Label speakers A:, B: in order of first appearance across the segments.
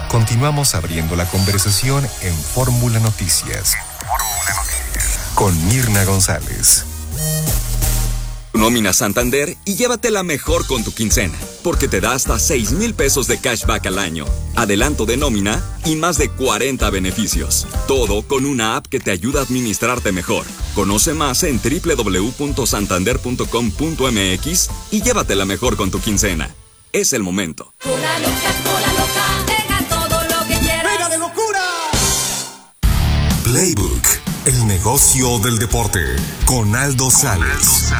A: Continuamos abriendo la conversación en Fórmula Noticias. Con Mirna González.
B: Nómina Santander y llévatela mejor con tu quincena, porque te da hasta 6,000 pesos de cashback al año, adelanto de nómina y más de 40 beneficios. Todo con una app que te ayuda a administrarte mejor. Conoce más en www.santander.com.mx y llévatela mejor con tu quincena. Es el momento.
C: Cola loca, deja todo lo que quieras.
D: ¡Venga de locura!
A: Playbook, el negocio del deporte, con Aldo Sales.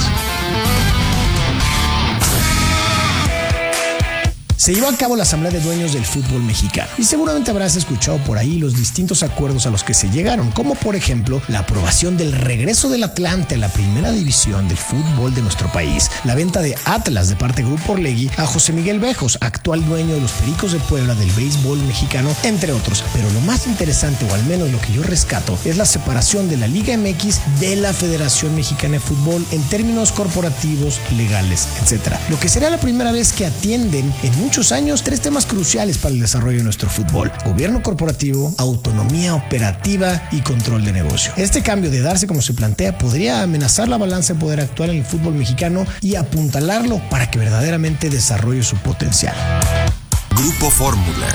E: Se llevó a cabo la Asamblea de Dueños del Fútbol Mexicano y seguramente habrás escuchado por ahí los distintos acuerdos a los que se llegaron, como por ejemplo la aprobación del regreso del Atlante a la primera división del fútbol de nuestro país, la venta de Atlas de parte de Grupo Orlegui a José Miguel Bejos, actual dueño de los Pericos de Puebla del béisbol mexicano, entre otros. Pero lo más interesante, o al menos lo que yo rescato, es la separación de la Liga MX de la Federación Mexicana de Fútbol en términos corporativos, legales, etc. Lo que será la primera vez que atienden en muchos años 3 temas cruciales para el desarrollo de nuestro fútbol: gobierno corporativo, autonomía operativa y control de negocio. Este cambio, de darse como se plantea, podría amenazar la balanza de poder actual en el fútbol mexicano y apuntalarlo para que verdaderamente desarrolle su potencial.
A: Grupo Fórmula.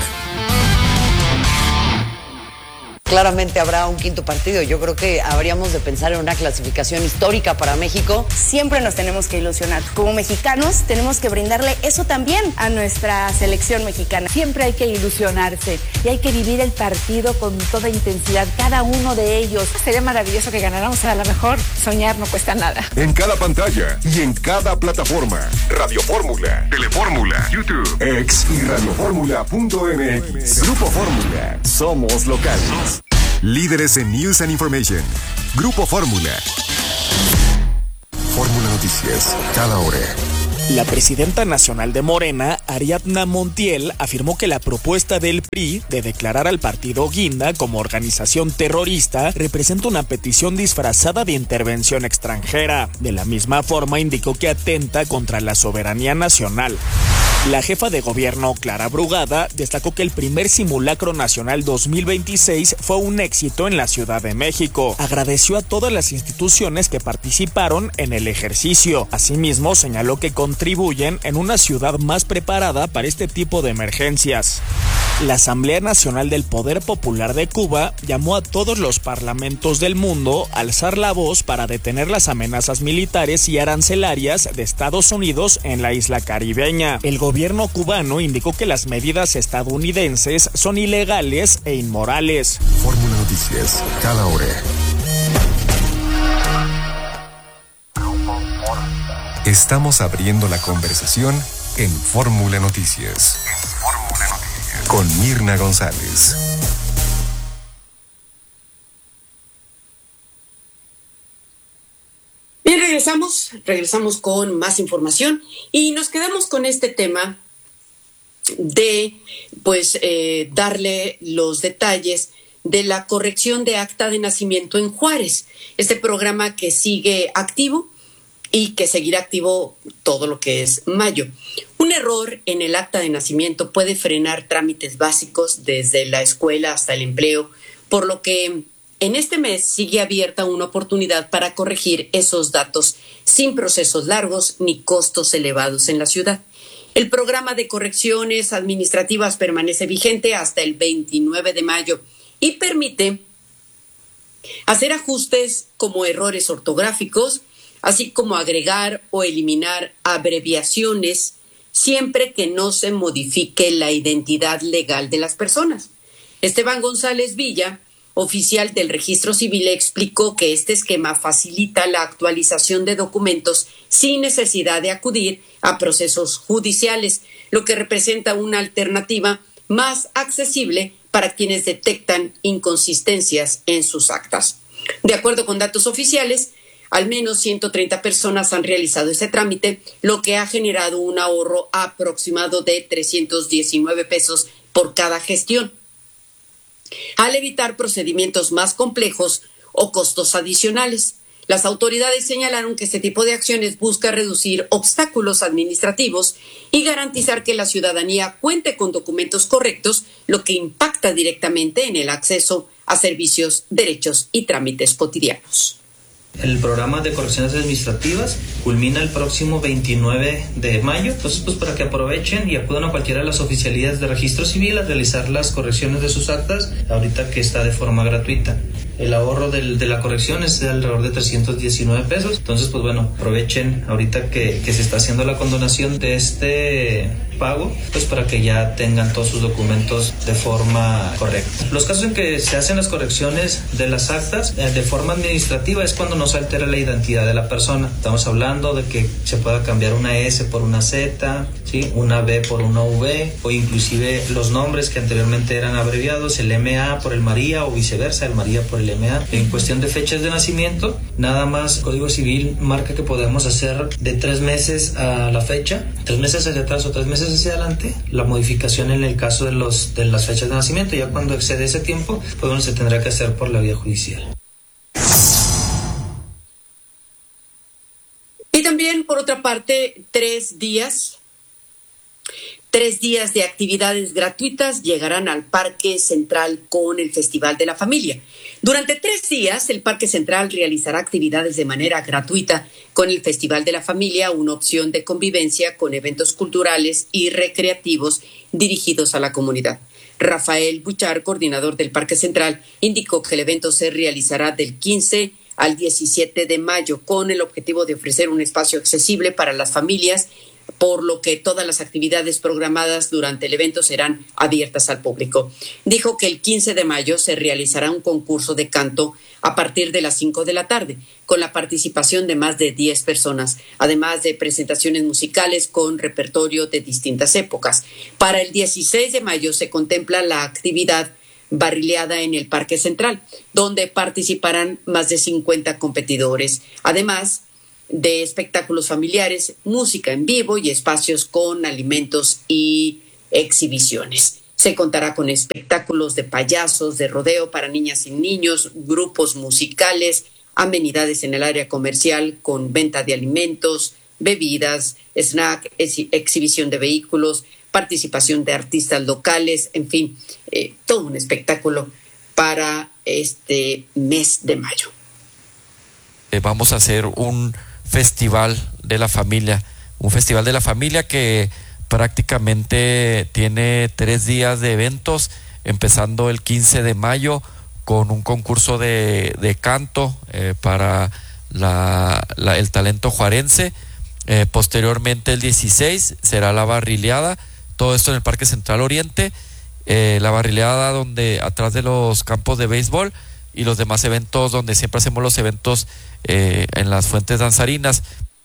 F: Claramente habrá un quinto partido. Yo creo que habríamos de pensar en una clasificación histórica para México.
G: Siempre nos tenemos que ilusionar. Como mexicanos tenemos que brindarle eso también a nuestra selección mexicana.
H: Siempre hay que ilusionarse y hay que vivir el partido con toda intensidad, cada uno de ellos. Sería maravilloso que ganáramos, a lo mejor soñar no cuesta nada.
I: En cada pantalla y en cada plataforma. Radio Fórmula, Telefórmula, YouTube, X y radioformula.mx. Grupo Fórmula. Somos locales.
A: Líderes en News and Information. Grupo Fórmula. Fórmula Noticias, cada hora.
J: La presidenta nacional de Morena, Ariadna Montiel, afirmó que la propuesta del PRI de declarar al partido Guinda como organización terrorista representa una petición disfrazada de intervención extranjera. De la misma forma, indicó que atenta contra la soberanía nacional. La jefa de gobierno, Clara Brugada, destacó que el primer simulacro nacional 2026 fue un éxito en la Ciudad de México. Agradeció a todas las instituciones que participaron en el ejercicio. Asimismo, señaló que contribuyen en una ciudad más preparada para este tipo de emergencias. La Asamblea Nacional del Poder Popular de Cuba llamó a todos los parlamentos del mundo a alzar la voz para detener las amenazas militares y arancelarias de Estados Unidos en la isla caribeña. El gobierno cubano indicó que las medidas estadounidenses son ilegales e inmorales.
A: Fórmula Noticias, cada hora. Estamos abriendo la conversación en Fórmula Noticias. Con Mirna González.
K: Bien, regresamos con más información y nos quedamos con este tema de, darle los detalles de la corrección de acta de nacimiento en Juárez. Este programa que sigue activo y que seguirá activo todo lo que es mayo. Un error en el acta de nacimiento puede frenar trámites básicos desde la escuela hasta el empleo, por lo que en este mes sigue abierta una oportunidad para corregir esos datos sin procesos largos ni costos elevados en la ciudad. El programa de correcciones administrativas permanece vigente hasta el 29 de mayo y permite hacer ajustes como errores ortográficos, así como agregar o eliminar abreviaciones, siempre que no se modifique la identidad legal de las personas. Esteban González Villa, oficial del Registro Civil, explicó que este esquema facilita la actualización de documentos sin necesidad de acudir a procesos judiciales, lo que representa una alternativa más accesible para quienes detectan inconsistencias en sus actas. De acuerdo con datos oficiales, al menos 130 personas han realizado ese trámite, lo que ha generado un ahorro aproximado de 319 pesos por cada gestión, al evitar procedimientos más complejos o costos adicionales. Las autoridades señalaron que este tipo de acciones busca reducir obstáculos administrativos y garantizar que la ciudadanía cuente con documentos correctos, lo que impacta directamente en el acceso a servicios, derechos y trámites cotidianos.
D: El programa de correcciones administrativas culmina el próximo 29 de mayo, entonces pues para que aprovechen y acudan a cualquiera de las oficialías de registro civil a realizar las correcciones de sus actas, ahorita que está de forma gratuita. El ahorro de la corrección es de alrededor de 319 pesos, entonces pues bueno, aprovechen ahorita que se está haciendo la condonación de este pago, pues para que ya tengan todos sus documentos de forma correcta. Los casos en que se hacen las correcciones de las actas de forma administrativa es cuando no se altera la identidad de la persona. Estamos hablando de que se pueda cambiar una S por una Z, ¿sí? Una B por una V, o inclusive los nombres que anteriormente eran abreviados, el MA por el María o viceversa, el María por el MA. En cuestión de fechas de nacimiento, nada más Código Civil marca que podemos hacer de 3 meses a la fecha, 3 meses hacia atrás o 3 meses hacia adelante, la modificación en el caso de las fechas de nacimiento. Ya cuando excede ese tiempo, pues bueno, se tendrá que hacer por la vía judicial.
K: Y también, por otra parte, 3 días de actividades gratuitas llegarán al Parque Central con el Festival de la Familia. Durante 3 días, el Parque Central realizará actividades de manera gratuita con el Festival de la Familia, una opción de convivencia con eventos culturales y recreativos dirigidos a la comunidad. Rafael Buchar, coordinador del Parque Central, indicó que el evento se realizará del 15 al 17 de mayo con el objetivo de ofrecer un espacio accesible para las familias, por lo que todas las actividades programadas durante el evento serán abiertas al público. Dijo que el 15 de mayo se realizará un concurso de canto a partir de las 5 de la tarde, con la participación de más de 10 personas, además de presentaciones musicales con repertorio de distintas épocas. Para el 16 de mayo se contempla la actividad barrileada en el Parque Central, donde participarán más de 50 competidores, además de espectáculos familiares, música en vivo y espacios con alimentos y exhibiciones. Se contará con espectáculos de payasos, de rodeo para niñas y niños, grupos musicales, amenidades en el área comercial con venta de alimentos, bebidas, snack, exhibición de vehículos, participación de artistas locales, en fin, todo un espectáculo para este mes de mayo.
L: Vamos a hacer un festival de la familia, que prácticamente tiene 3 días de eventos, empezando el 15 de mayo con un concurso de canto para el talento juarense. Posteriormente el 16 será la barrileada, todo esto en el Parque Central Oriente, la barrileada donde atrás de los campos de béisbol, y los demás eventos donde siempre hacemos los eventos en las fuentes danzarinas.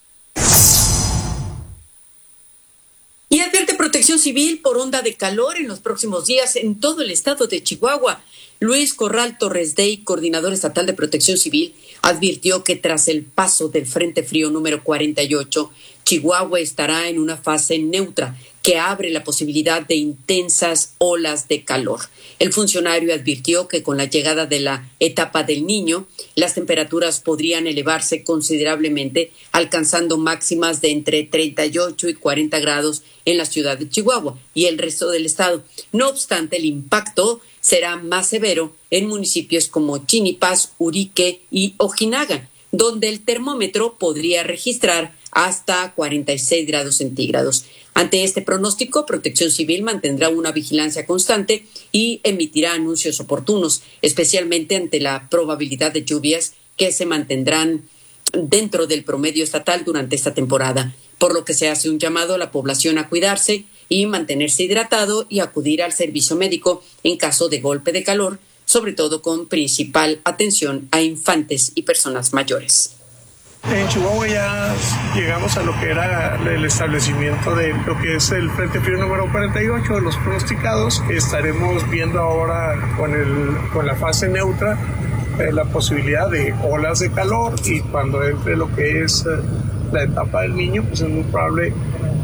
K: Y advierte Protección Civil por onda de calor en los próximos días en todo el estado de Chihuahua. Luis Corral Torres Dey, coordinador estatal de Protección Civil, advirtió que tras el paso del Frente Frío número 48, Chihuahua estará en una fase neutra que abre la posibilidad de intensas olas de calor. El funcionario advirtió que con la llegada de la etapa del Niño, las temperaturas podrían elevarse considerablemente, alcanzando máximas de entre 38 y 40 grados en la ciudad de Chihuahua y el resto del estado. No obstante, el impacto será más severo en municipios como Chinipas, Urique y Ojinaga, donde el termómetro podría registrar hasta 46 grados centígrados. Ante este pronóstico, Protección Civil mantendrá una vigilancia constante y emitirá anuncios oportunos, especialmente ante la probabilidad de lluvias que se mantendrán dentro del promedio estatal durante esta temporada, por lo que se hace un llamado a la población a cuidarse y mantenerse hidratado y acudir al servicio médico en caso de golpe de calor, sobre todo con principal atención a infantes y personas mayores.
M: En Chihuahua ya llegamos a lo que era el establecimiento de lo que es el Frente Frío número 48 de los pronosticados. Estaremos viendo ahora con la fase neutra la posibilidad de olas de calor, y cuando entre lo que es la etapa del Niño, pues es muy probable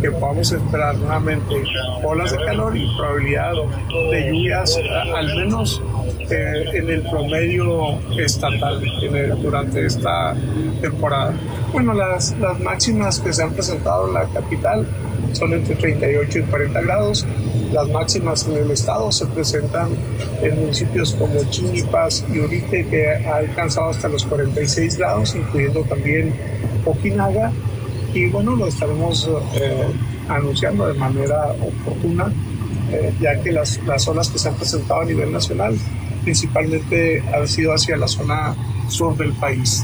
M: que podamos esperar nuevamente olas de calor y probabilidad de lluvias, al menos en el promedio estatal durante esta temporada. Bueno, las máximas que se han presentado en la capital son entre 38 y 40 grados. Las máximas en el estado se presentan en municipios como Chinipas y Urique, que ha alcanzado hasta los 46 grados, incluyendo también Ojinaga. Y bueno, lo estaremos anunciando de manera oportuna, ya que las olas que se han presentado a nivel nacional principalmente han sido hacia la zona sur del país.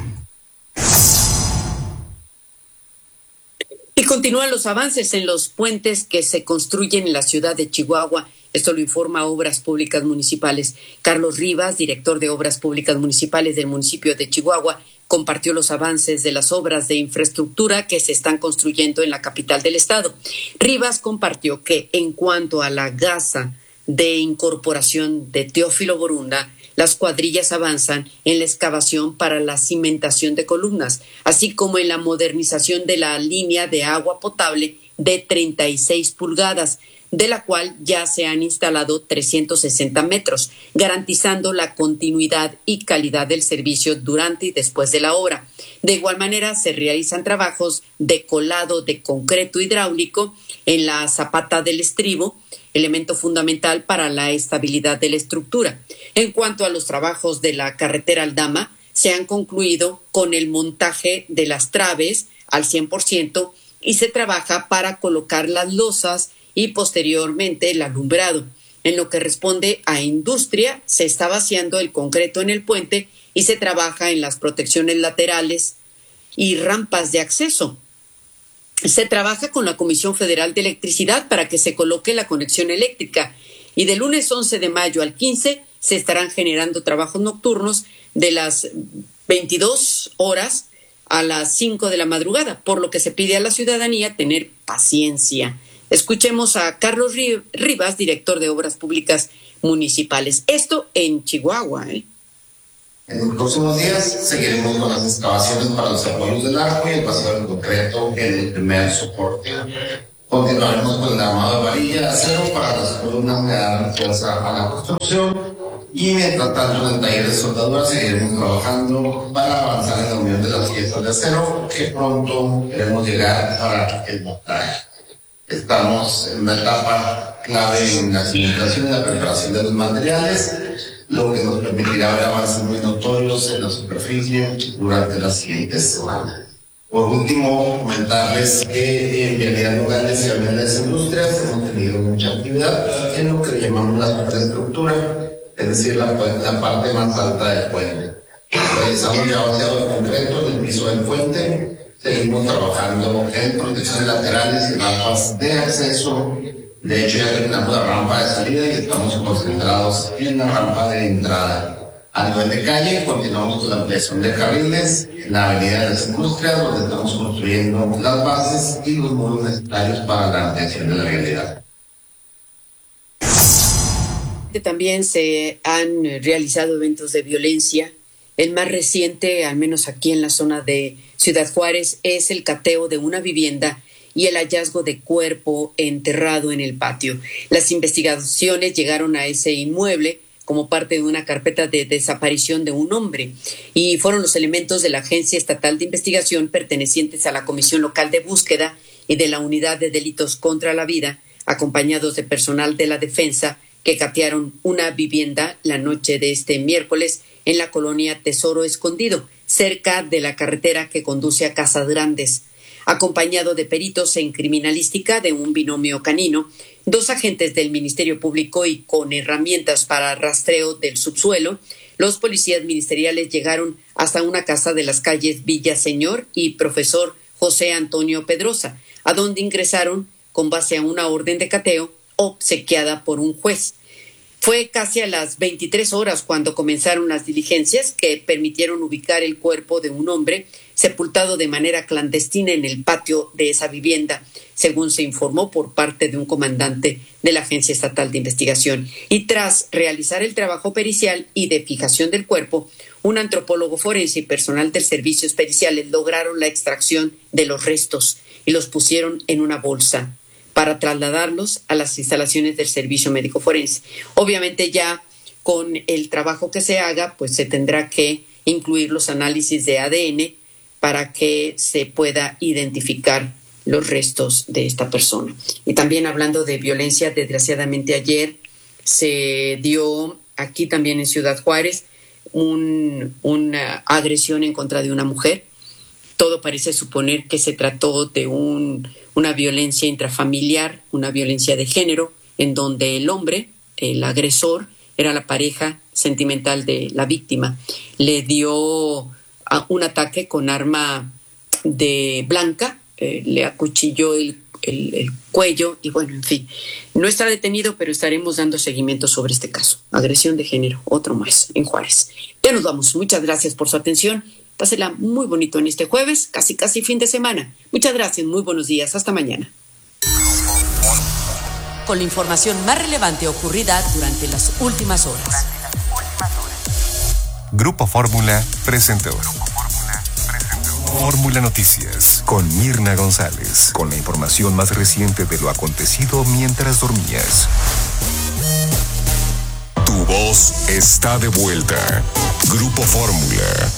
K: Y continúan los avances en los puentes que se construyen en la ciudad de Chihuahua. Esto lo informa Obras Públicas Municipales. Carlos Rivas, director de Obras Públicas Municipales del municipio de Chihuahua, compartió los avances de las obras de infraestructura que se están construyendo en la capital del estado. Rivas compartió que en cuanto a la gasa de incorporación de Teófilo Borunda, las cuadrillas avanzan en la excavación para la cimentación de columnas, así como en la modernización de la línea de agua potable de 36 pulgadas, de la cual ya se han instalado 360 metros, garantizando la continuidad y calidad del servicio durante y después de la obra. De igual manera, se realizan trabajos de colado de concreto hidráulico en la zapata del estribo, elemento fundamental para la estabilidad de la estructura. En cuanto a los trabajos de la carretera Aldama, se han concluido con el montaje de las traves al 100% y se trabaja para colocar las losas y posteriormente el alumbrado. En lo que responde a industria, se está vaciando el concreto en el puente y se trabaja en las protecciones laterales y rampas de acceso. Se trabaja con la Comisión Federal de Electricidad para que se coloque la conexión eléctrica y del lunes 11 de mayo al 15 se estarán generando trabajos nocturnos de las 22 horas a las 5 de la madrugada, por lo que se pide a la ciudadanía tener paciencia. Escuchemos a Carlos Rivas, director de Obras Públicas Municipales. Esto en Chihuahua,
N: En los próximos días seguiremos con las excavaciones para los apoyos del arco y el paseo en concreto en el primer soporte. Continuaremos con el armado de varilla de acero para las columnas que dan fuerza a la construcción y mientras tanto en el taller de soldadura seguiremos trabajando para avanzar en la unión de las piezas de acero que pronto queremos llegar para el montaje. Estamos en una etapa clave en la cimentación y la preparación de los materiales, lo que nos permitirá ver avances muy notorios en la superficie durante las siguientes semanas. Por último, comentarles que en Vialidad Nogales y Avenidas Industrias hemos tenido mucha actividad en lo que llamamos la superestructura, es decir, la parte más alta del puente. Realizamos ya vaciado de concreto en el piso del puente, seguimos trabajando en protecciones laterales y rampas de acceso. De hecho, ya terminamos la rampa de salida y estamos concentrados en la rampa de entrada. A nivel de calle, continuamos con la ampliación de carriles en la avenida de las Industrias, donde estamos construyendo las bases y los muros necesarios para la atención de la vialidad.
K: También se han realizado eventos de violencia. El más reciente, al menos aquí en la zona de Ciudad Juárez, es el cateo de una vivienda y el hallazgo de cuerpo enterrado en el patio. Las investigaciones llegaron a ese inmueble como parte de una carpeta de desaparición de un hombre y fueron los elementos de la Agencia Estatal de Investigación pertenecientes a la Comisión Local de Búsqueda y de la Unidad de Delitos contra la Vida, acompañados de personal de la defensa que catearon una vivienda la noche de este miércoles en la colonia Tesoro Escondido, cerca de la carretera que conduce a Casas Grandes. Acompañado de peritos en criminalística de un binomio canino, 2 agentes del Ministerio Público y con herramientas para rastreo del subsuelo, los policías ministeriales llegaron hasta una casa de las calles Villaseñor y Profesor José Antonio Pedrosa, a donde ingresaron con base a una orden de cateo obsequiada por un juez. Fue casi a las 23 horas cuando comenzaron las diligencias que permitieron ubicar el cuerpo de un hombre sepultado de manera clandestina en el patio de esa vivienda, según se informó por parte de un comandante de la Agencia Estatal de Investigación. Y tras realizar el trabajo pericial y de fijación del cuerpo, un antropólogo forense y personal de servicios periciales lograron la extracción de los restos. y los pusieron en una bolsa para trasladarlos a las instalaciones del Servicio Médico Forense. Obviamente ya con el trabajo que se haga, pues se tendrá que incluir los análisis de ADN para que se pueda identificar los restos de esta persona. Y también hablando de violencia, desgraciadamente ayer se dio aquí también en Ciudad Juárez una agresión en contra de una mujer. Todo parece suponer que se trató de una violencia intrafamiliar, una violencia de género, en donde el hombre, el agresor, era la pareja sentimental de la víctima. Le dio un ataque con arma de blanca, le acuchilló el cuello y bueno, en fin. No está detenido, pero estaremos dando seguimiento sobre este caso. Agresión de género, otro más en Juárez. Ya nos vamos. Muchas gracias por su atención. Pásela muy bonito en este jueves, casi fin de semana. Muchas gracias, muy buenos días. Hasta mañana.
O: Con la información más relevante ocurrida durante las últimas horas.
A: Grupo Fórmula presentó Fórmula Noticias con Mirna González, con la información más reciente de lo acontecido mientras dormías. Tu voz está de vuelta. Grupo Fórmula.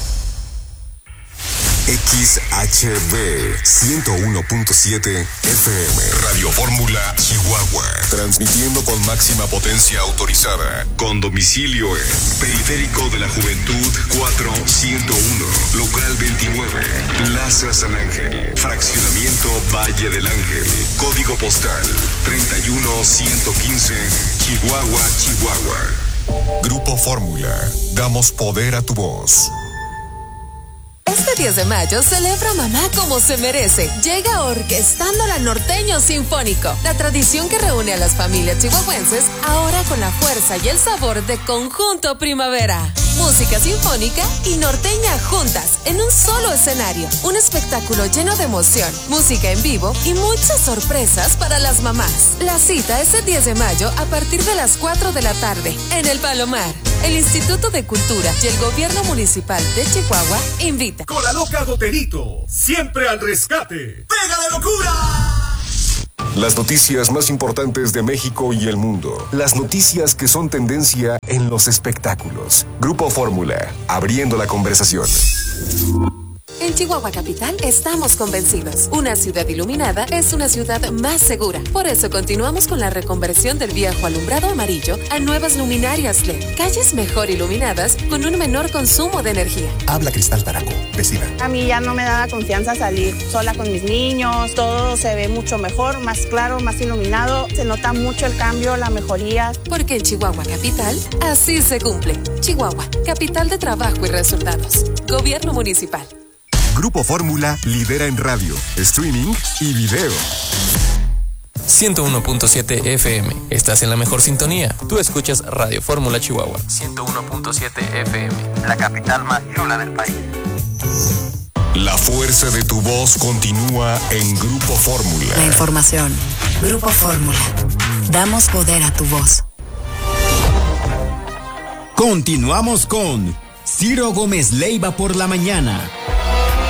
A: XHB 101.7 FM Radio Fórmula Chihuahua, transmitiendo con máxima potencia autorizada, con domicilio en Periférico de la Juventud 4101, local 29, Plaza San Ángel, fraccionamiento Valle del Ángel, código postal 31115, Chihuahua, Chihuahua. Grupo Fórmula, damos poder a tu voz.
P: Este 10 de mayo celebra mamá como se merece. Llega Orquestando la Norteño Sinfónico, la tradición que reúne a las familias chihuahuenses, ahora con la fuerza y el sabor de Conjunto Primavera. Música sinfónica y norteña juntas en un solo escenario. Un espectáculo lleno de emoción, música en vivo y muchas sorpresas para las mamás. La cita es el 10 de mayo a partir de las 4 de la tarde en el Palomar. El Instituto de Cultura y el Gobierno Municipal de Chihuahua invitan.
Q: Con la loca Doterito, siempre al rescate. ¡Pega de locura!
A: Las noticias más importantes de México y el mundo. Las noticias que son tendencia en los espectáculos. Grupo Fórmula, abriendo la conversación.
P: En Chihuahua Capital estamos convencidos. Una ciudad iluminada es una ciudad más segura. Por eso continuamos con la reconversión del viejo alumbrado amarillo a nuevas luminarias LED. Calles mejor iluminadas con un menor consumo de energía.
R: Habla Cristal Taraco, vecina.
G: A mí ya no me daba confianza salir sola con mis niños. Todo se ve mucho mejor, más claro, más iluminado. Se nota mucho el cambio, la mejoría.
P: Porque en Chihuahua Capital así se cumple. Chihuahua, capital de trabajo y resultados. Gobierno Municipal.
A: Grupo Fórmula lidera en radio, streaming y video.
S: 101.7 FM. Estás en la mejor sintonía. Tú escuchas Radio Fórmula Chihuahua. 101.7 FM. La capital más chula del país.
A: La fuerza de tu voz continúa en Grupo Fórmula.
T: La información. Grupo Fórmula. Damos poder a tu voz.
U: Continuamos con Ciro Gómez Leiva por la mañana.